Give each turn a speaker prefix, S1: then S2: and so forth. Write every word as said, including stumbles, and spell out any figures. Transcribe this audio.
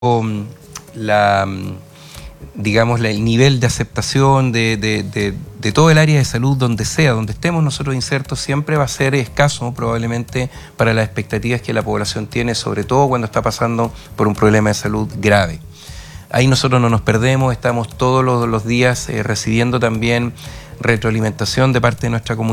S1: la, digamos, la, el nivel de aceptación de, de, de, de todo el área de salud, donde sea, donde estemos nosotros insertos, siempre va a ser escaso probablemente para las expectativas que la población tiene, sobre todo cuando está pasando por un problema de salud grave. Ahí nosotros no nos perdemos, estamos todos los, los días eh, recibiendo también retroalimentación de parte de nuestra comunidad.